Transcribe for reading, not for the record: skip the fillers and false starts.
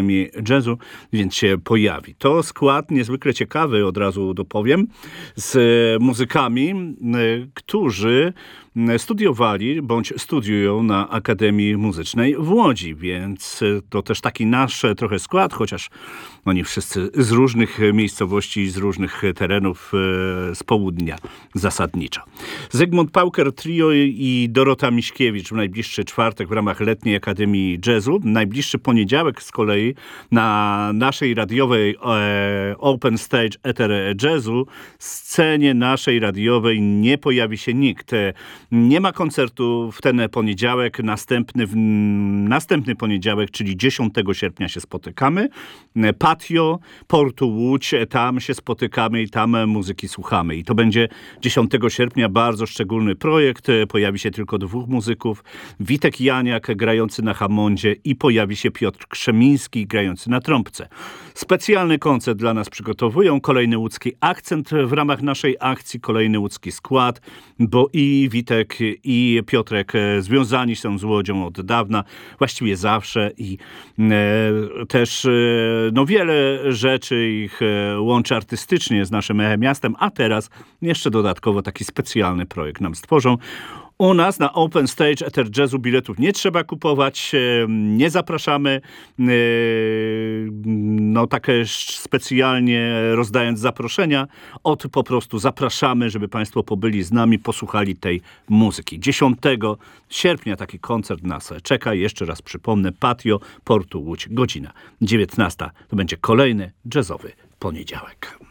Akademii Jazzu, więc się pojawi. To skład niezwykle ciekawy, od razu dopowiem, z muzykami, którzy studiowali bądź studiują na Akademii Muzycznej w Łodzi, więc to też taki nasz trochę skład, chociaż oni wszyscy z różnych miejscowości, z różnych terenów z południa zasadniczo. Zygmunt Pauker Trio i Dorota Miśkiewicz w najbliższy czwartek w ramach Letniej Akademii Jazzu. Najbliższy poniedziałek z kolei na naszej radiowej Open Stage Ether Jazzu scenie naszej radiowej nie pojawi się nikt. Nie ma koncertu w ten poniedziałek, następny poniedziałek, czyli 10 sierpnia się spotykamy. Patio, Portu Łódź, tam się spotykamy i tam muzyki słuchamy. I to będzie 10 sierpnia bardzo szczególny projekt. Pojawi się tylko 2 muzyków. Witek Janiak grający na hamondzie i pojawi się Piotr Krzemiński grający na trąbce. Specjalny koncert dla nas przygotowują. Kolejny łódzki akcent w ramach naszej akcji, kolejny łódzki skład, bo i Witek i Piotrek związani są z Łodzią od dawna, właściwie zawsze i też wiele rzeczy ich łączy artystycznie z naszym miastem, a teraz jeszcze dodatkowo taki specjalny projekt nam stworzą. U nas na Open Stage Ether Jazzu biletów nie trzeba kupować, nie zapraszamy, takie specjalnie rozdając zaproszenia, po prostu zapraszamy, żeby Państwo pobyli z nami, posłuchali tej muzyki. 10 sierpnia taki koncert nas czeka. Jeszcze raz przypomnę, Patio, Portu Łódź, godzina 19. To będzie kolejny jazzowy poniedziałek.